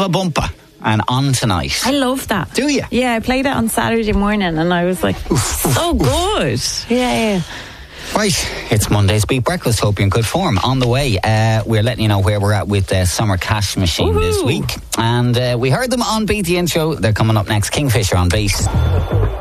a bumper and on tonight. I love that. Do you? Yeah, I played it on Saturday morning and I was like, so good. Yeah. Right, it's Monday's Beat Breakfast. Hope you're in good form. On the way, we're letting you know where we're at with the Summer Cash Machine this week. And we heard them on Beat the Intro. They're coming up next. Kingfisher on Beat.